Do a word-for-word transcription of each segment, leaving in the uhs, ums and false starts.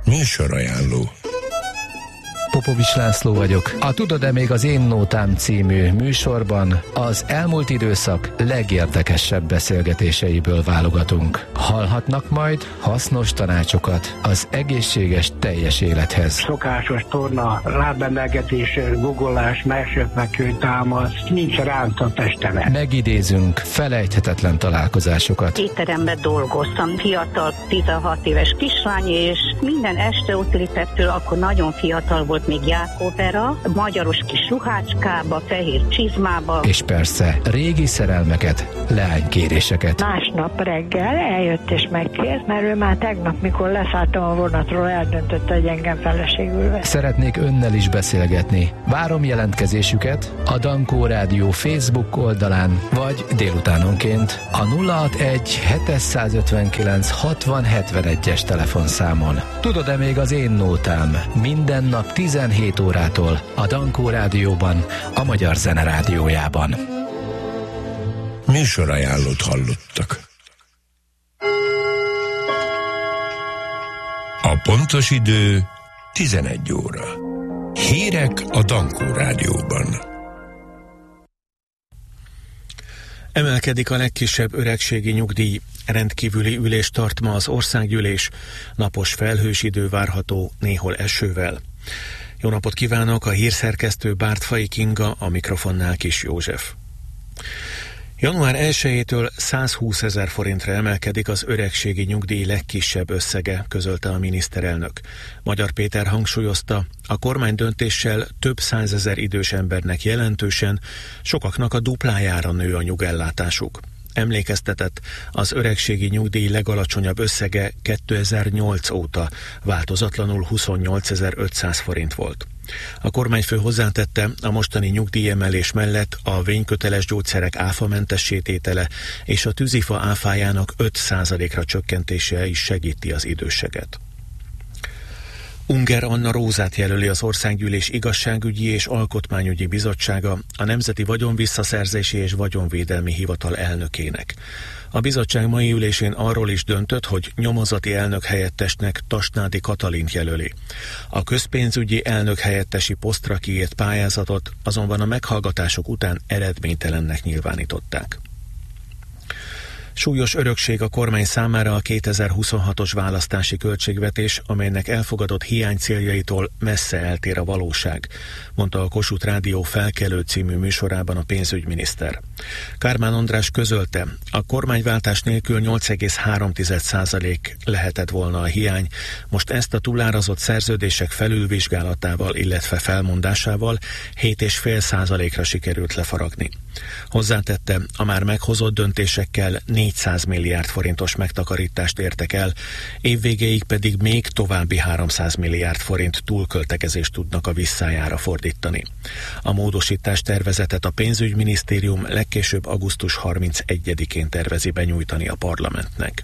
Műsorajánló. Popovics László vagyok. A Tudod-e még az Én Nótám című műsorban az elmúlt időszak legérdekesebb beszélgetéseiből válogatunk. Hallhatnak majd hasznos tanácsokat az egészséges teljes élethez. Szokásos torna, lábemelgetés, guggolás, mersöpmekő, támasz, nincs ránc a testemen. Megidézünk felejthetetlen találkozásokat. Étteremben dolgoztam, fiatal, tizenhat éves kislány, és minden este ott lépett, akkor nagyon fiatal volt, még Jákóbera, magyaros kis ruhácskába, fehér csizmába. És persze régi szerelmeket, leánykéréseket. Másnap reggel eljött és megkért, mert ő már tegnap, mikor leszálltam a vonatról, eldöntötte, hogy engem feleségül vesz. Szeretnék önnel is beszélgetni. Várom jelentkezésüket a Dankó Rádió Facebook oldalán, vagy délutánonként a nulla hatvanegy hétszázötvenkilenc hatvan hetvenegyes telefonszámon. Tudod-e még az Én Nótám? Minden nap tizenhét órától a Dankó Rádióban, a Magyar Zene Rádiójában. Műsorajánlót hallottak. A pontos idő tizenegy óra. Hírek a Dankó Rádióban. Emelkedik a legkisebb öregségi nyugdíj. Rendkívüli ülést tart ma az országgyűlés. Napos felhős idő várható, néhol esővel. Jó napot kívánok, a hírszerkesztő Bártfai Kinga, a mikrofonnál Kis József. január elsejétől százhúszezer forintra emelkedik az öregségi nyugdíj legkisebb összege, közölte a miniszterelnök. Magyar Péter hangsúlyozta, a kormány döntéssel több százezer idős embernek jelentősen, sokaknak a duplájára nő a nyugellátásuk. Emlékeztetett, az öregségi nyugdíj legalacsonyabb összege kétezer-nyolc óta változatlanul huszonnyolcezer-ötszáz forint volt. A kormányfő hozzátette, a mostani nyugdíjemelés mellett a vényköteles gyógyszerek áfamentessé tétele és a tűzifa áfájának öt százalékra csökkentése is segíti az időseket. Unger Anna Rózát jelöli az Országgyűlés Igazságügyi és Alkotmányügyi Bizottsága a Nemzeti Vagyonvisszaszerzési és Vagyonvédelmi Hivatal elnökének. A bizottság mai ülésén arról is döntött, hogy nyomozati elnök helyettesnek Tasnádi Katalint jelöli. A közpénzügyi elnök helyettesi posztra kiírt pályázatot azonban a meghallgatások után eredménytelennek nyilvánították. Súlyos örökség a kormány számára a kétezer-huszonhatos választási költségvetés, amelynek elfogadott hiánycéljaitól messze eltér a valóság, mondta a Kossuth Rádió Felkelő című műsorában a pénzügyminiszter. Kármán András közölte, a kormányváltás nélkül nyolc egész három százalék lehetett volna a hiány, most ezt a túlárazott szerződések felülvizsgálatával, illetve felmondásával hét egész öt százalékra sikerült lefaragni. Hozzátette, a már meghozott döntésekkel négyszáz milliárd forintos megtakarítást értek el, évvégéig pedig még további háromszáz milliárd forint túlköltekezést tudnak a visszájára fordítani. A módosítás tervezetet a pénzügyminisztérium legkésőbb augusztus harmincegyedikén tervezi benyújtani a parlamentnek.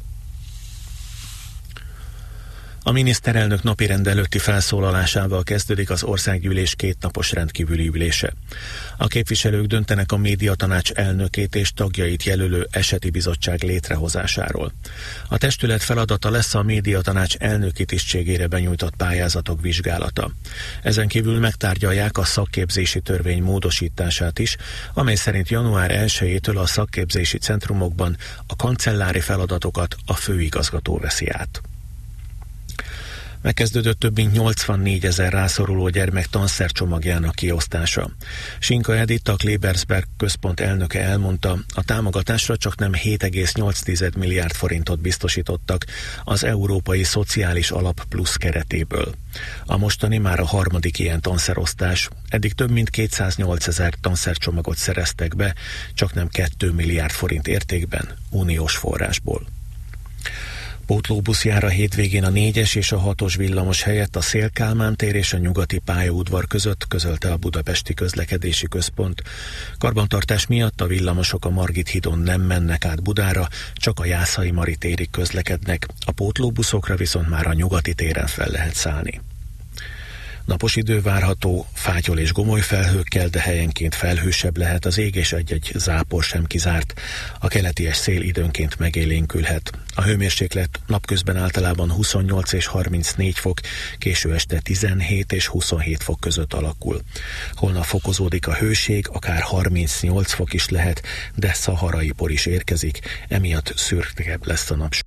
A miniszterelnök napirend előtti felszólalásával kezdődik az országgyűlés kétnapos rendkívüli ülése. A képviselők döntenek a médiatanács elnökét és tagjait jelölő eseti bizottság létrehozásáról. A testület feladata lesz a médiatanács elnöki tisztségére benyújtott pályázatok vizsgálata. Ezen kívül megtárgyalják a szakképzési törvény módosítását is, amely szerint január elsejétől a szakképzési centrumokban a kancellári feladatokat a főigazgató veszi át. Megkezdődött több mint nyolcvannégyezer rászoruló gyermek tanszercsomagjának kiosztása. Sinka Edith, a Klebersberg központ elnöke elmondta, a támogatásra csaknem hét egész nyolc milliárd forintot biztosítottak az Európai Szociális Alap Plusz keretéből. A mostani már a harmadik ilyen tanszerosztás, eddig több mint kétszáznyolcezer tanszercsomagot szereztek be, csaknem két milliárd forint értékben uniós forrásból. Pótlóbusz jár a hétvégén a négyes és a hatos villamos helyett a Széll-Kálmán tér és a Nyugati pályaudvar között, közölte a Budapesti Közlekedési Központ. Karbantartás miatt a villamosok a Margit hídon nem mennek át Budára, csak a Jászai Mari térig közlekednek, a pótlóbuszokra viszont már a Nyugati téren fel lehet szállni. Napos idő várható, fátyol és gomoly felhőkkel, de helyenként felhősebb lehet az ég, és egy-egy zápor sem kizárt. A keleties szél időnként megélénkülhet. A hőmérséklet napközben általában huszonnyolc és harmincnégy fok, késő este tizenhét és huszonhét fok között alakul. Holnap fokozódik a hőség, akár harmincnyolc fok is lehet, de szaharai por is érkezik, emiatt szürkebb lesz a nap.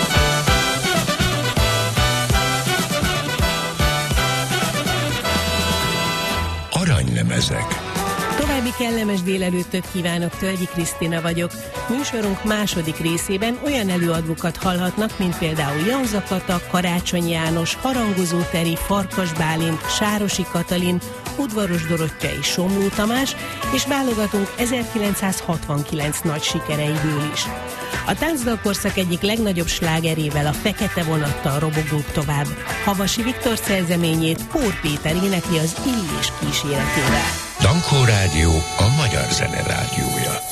Aranylemezek. További kellemes délelőttöt kívánok, Tölgyi Krisztina vagyok. Műsorunk második részében olyan előadókat hallhatnak, mint például Janza Kata, Karácsony János, Harangozó Teri, Farkas Bálint, Sárosi Katalin, Udvaros Dorottya és Somló Tamás, és válogatunk ezerkilencszázhatvankilenc nagy sikereiből is. A táncdalkorszak egyik legnagyobb slágerével, a Fekete vonattal robogunk tovább. Havasi Viktor szerzeményét Pór Péter énekli az Illés kíséretével. Dankó Rádió, a magyar zene rádiója.